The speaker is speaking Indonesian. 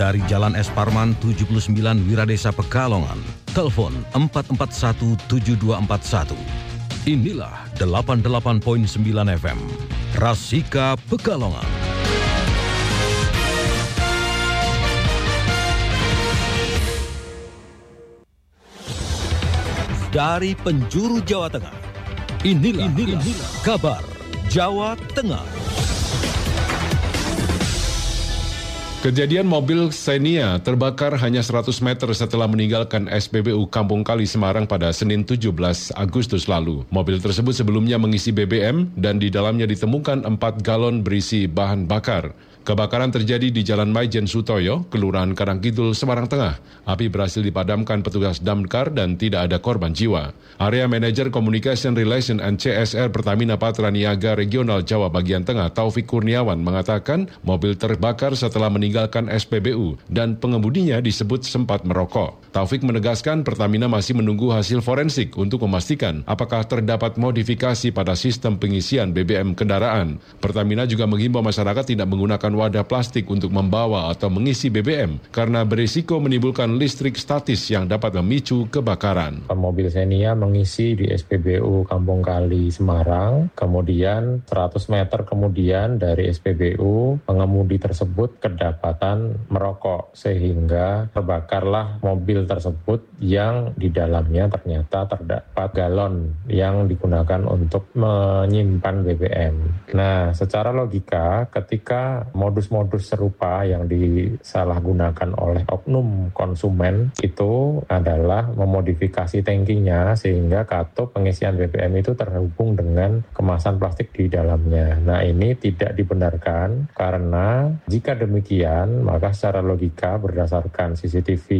dari Jalan Es Parman 79 Wiradesa Pekalongan. Telepon 4417241. Inilah 88.9 FM Rasika Pekalongan. Dari penjuru Jawa Tengah, inilah kabar Jawa Tengah. Kejadian mobil Xenia terbakar hanya 100 meter setelah meninggalkan SPBU Kampung Kali Semarang pada Senin 17 Agustus lalu. Mobil tersebut sebelumnya mengisi BBM dan di dalamnya ditemukan 4 galon berisi bahan bakar. Kebakaran terjadi di Jalan Maijen Sutoyo, Kelurahan Karangkidul, Semarang Tengah. Api berhasil dipadamkan petugas damkar dan tidak ada korban jiwa. Area Manager Communication Relation and CSR Pertamina Patra Niaga Regional Jawa Bagian Tengah Taufik Kurniawan mengatakan mobil terbakar setelah meninggalkan SPBU dan pengemudinya disebut sempat merokok. Taufik menegaskan Pertamina masih menunggu hasil forensik untuk memastikan apakah terdapat modifikasi pada sistem pengisian BBM kendaraan. Pertamina juga menghimbau masyarakat tidak menggunakan wadah plastik untuk membawa atau mengisi BBM karena berisiko menimbulkan listrik statis yang dapat memicu kebakaran. Mobil Xenia mengisi di SPBU Kampung Kali Semarang, kemudian 100 meter kemudian dari SPBU, pengemudi tersebut kedapatan merokok sehingga terbakarlah mobil tersebut yang di dalamnya ternyata terdapat galon yang digunakan untuk menyimpan BBM. Nah, secara logika ketika modus-modus serupa yang disalahgunakan oleh oknum konsumen itu adalah memodifikasi tangkinya sehingga katup pengisian BBM itu terhubung dengan kemasan plastik di dalamnya. Nah, ini tidak dibenarkan karena jika demikian maka secara logika berdasarkan CCTV